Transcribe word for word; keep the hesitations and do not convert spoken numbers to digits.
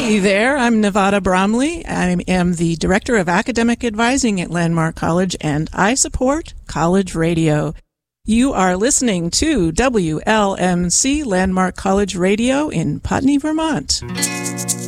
Hi there, I'm Nevada Bromley. I am the Director of Academic Advising at Landmark College, and I support College Radio. You are listening to W L M C Landmark College Radio in Putney, Vermont.